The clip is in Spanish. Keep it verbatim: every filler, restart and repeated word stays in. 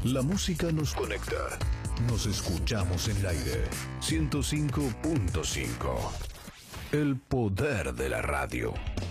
La música nos conecta. Nos escuchamos en el aire. ciento cinco punto cinco. El poder de la radio.